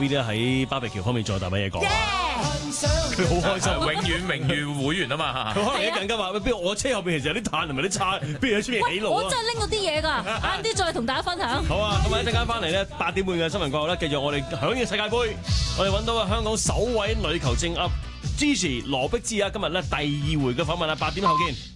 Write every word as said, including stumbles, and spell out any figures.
V 咧喺巴比橋方面仲有大把嘢講，佢好開心， 永遠榮譽會員啊嘛。 佢可能一陣間話，不如我車後邊其實有啲炭同埋啲叉，不如喺出面起路啊！ 我真係拎到啲嘢㗎，晏啲再同大家分享。 好啊，咁啊一陣間翻嚟咧，八點半嘅新聞過後咧，繼續我哋響應世界盃，我哋揾到啊香港首位女球證啊，支持羅碧芝啊，今日咧第二回嘅訪問啊，八點後見。